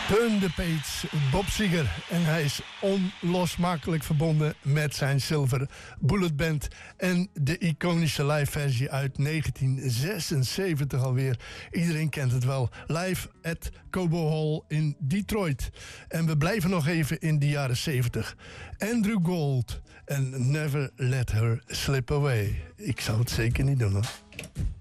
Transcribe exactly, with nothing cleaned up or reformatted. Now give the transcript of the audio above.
Turn the Page, Bob Seger. En hij is onlosmakelijk verbonden met zijn Silver Bullet Band. En de iconische live versie uit negentien zesenzeventig alweer. Iedereen kent het wel. Live at Cobo Hall in Detroit. En we blijven nog even in de jaren zeventig. Andrew Gold en Never Let Her Slip Away. Ik zou het zeker niet doen hoor.